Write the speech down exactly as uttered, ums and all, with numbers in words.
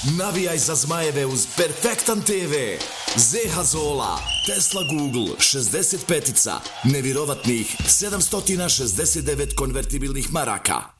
Navijaj za Zmajeve uz Perfektan te ve. Zeha Zola, Tesla Google, šezdeset petica, nevjerovatnih sedamsto šezdeset devet konvertibilnih maraka.